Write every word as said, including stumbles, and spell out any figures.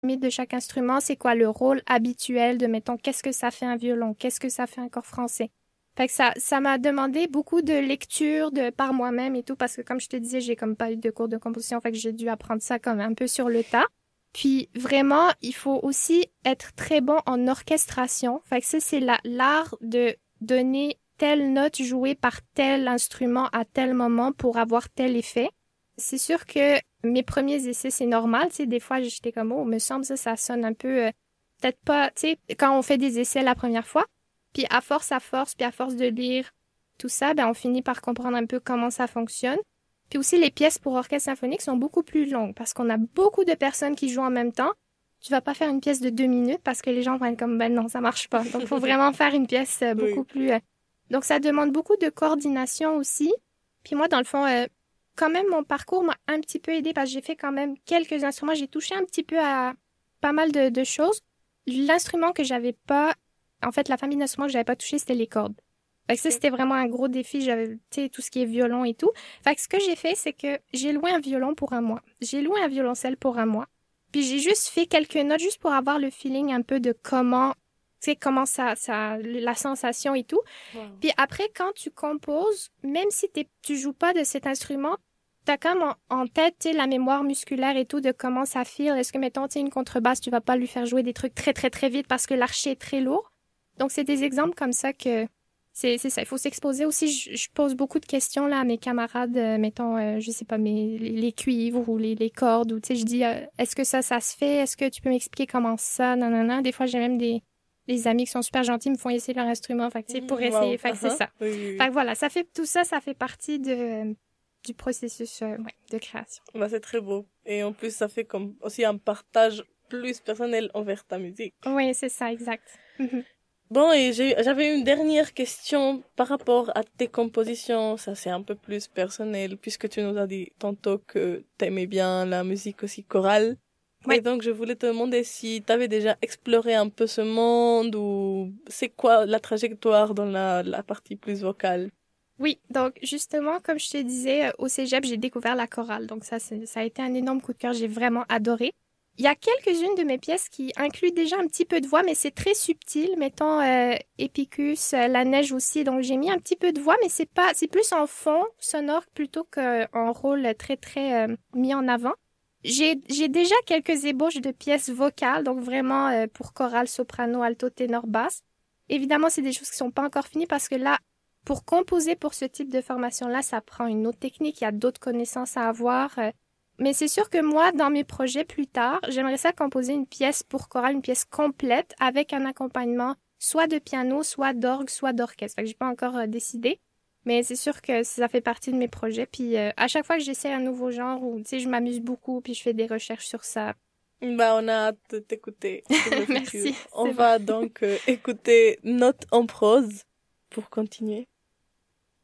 de chaque instrument, c'est quoi le rôle habituel de, mettons, qu'est-ce que ça fait un violon, qu'est-ce que ça fait un cor français. Fait que ça, ça m'a demandé beaucoup de lecture de par moi-même et tout, parce que comme je te disais, j'ai comme pas eu de cours de composition, fait que j'ai dû apprendre ça comme un peu sur le tas. Puis vraiment, il faut aussi être très bon en orchestration. Fait que ça, c'est la, l'art de donner telle note jouée par tel instrument à tel moment pour avoir tel effet. C'est sûr que mes premiers essais, c'est normal. Tu sais, des fois, j'étais comme, oh, me semble ça, ça sonne un peu, euh, peut-être pas, tu sais, quand on fait des essais la première fois. Puis à force, à force, puis à force de lire tout ça, ben on finit par comprendre un peu comment ça fonctionne. Puis aussi, les pièces pour orchestre symphonique sont beaucoup plus longues parce qu'on a beaucoup de personnes qui jouent en même temps. Tu vas pas faire une pièce de deux minutes parce que les gens vont être comme, ben non, ça marche pas. Donc, il faut vraiment faire une pièce euh, beaucoup oui. plus... Euh... Donc, ça demande beaucoup de coordination aussi. Puis moi, dans le fond, euh, quand même, mon parcours m'a un petit peu aidé parce que j'ai fait quand même quelques instruments. J'ai touché un petit peu à pas mal de, de choses. L'instrument que j'avais pas... En fait, la famille d'instruments que j'avais pas touché, c'était les cordes. Fait que ça, c'était vraiment un gros défi. J'avais, tu sais, tout ce qui est violon et tout. Fait que ce que j'ai fait, c'est que j'ai loué un violon pour un mois. J'ai loué un violoncelle pour un mois. Puis j'ai juste fait quelques notes juste pour avoir le feeling un peu de comment, tu sais, comment ça, ça, la sensation et tout. Wow. Puis après, quand tu composes, même si t'es, tu joues pas de cet instrument, t'as comme en, en tête, tu sais, la mémoire musculaire et tout de comment ça file. Est-ce que, mettons, tu sais, une contrebasse, tu vas pas lui faire jouer des trucs très, très, très vite parce que l'archet est très lourd. Donc, c'est des exemples comme ça que c'est, c'est ça. Il faut s'exposer aussi. Je, je pose beaucoup de questions là à mes camarades, euh, mettons, euh, je sais pas, mes, les, les cuivres ou les, les cordes. Ou, tu sais, je dis, euh, est-ce que ça, ça se fait? Est-ce que tu peux m'expliquer comment ça? Non, non, non. Des fois, j'ai même des, des amis qui sont super gentils, me font essayer leur instrument. Fait que, tu sais, pour essayer. Wow. Fait que uh-huh. c'est ça. Oui, oui, oui. Fait que voilà, ça fait, tout ça, ça fait partie de, du processus, euh, ouais, de création. Bah, c'est très beau. Et en plus, ça fait comme aussi un partage plus personnel envers ta musique. Oui, c'est ça, exact. Mm-hmm. Bon, et j'ai, j'avais une dernière question par rapport à tes compositions. Ça, c'est un peu plus personnel, puisque tu nous as dit tantôt que t'aimais bien la musique aussi chorale. Oui. Et donc, je voulais te demander si t'avais déjà exploré un peu ce monde ou c'est quoi la trajectoire dans la, la partie plus vocale? Oui, donc justement, comme je te disais, au cégep, j'ai découvert la chorale. Donc ça, c'est, ça a été un énorme coup de cœur. J'ai vraiment adoré. Il y a quelques-unes de mes pièces qui incluent déjà un petit peu de voix, mais c'est très subtil. Mettons euh, Épicus, euh, La Neige aussi. Donc j'ai mis un petit peu de voix, mais c'est pas, c'est plus en fond sonore plutôt qu'en rôle très très euh, mis en avant. J'ai j'ai déjà quelques ébauches de pièces vocales, donc vraiment euh, pour chorale, soprano, alto, ténor, basse. Évidemment, c'est des choses qui sont pas encore finies parce que là, pour composer pour ce type de formation-là, ça prend une autre technique. Il y a d'autres connaissances à avoir. Euh, Mais c'est sûr que moi, dans mes projets plus tard, j'aimerais ça composer une pièce pour chorale, une pièce complète avec un accompagnement soit de piano, soit d'orgue, soit d'orchestre. Fait que j'ai pas encore euh, décidé. Mais c'est sûr que ça fait partie de mes projets. Puis euh, à chaque fois que j'essaie un nouveau genre, ou tu sais, je m'amuse beaucoup, puis je fais des recherches sur ça. Bah, on a hâte de t'écouter. Merci. On va bon. donc euh, écouter Notes en prose pour continuer.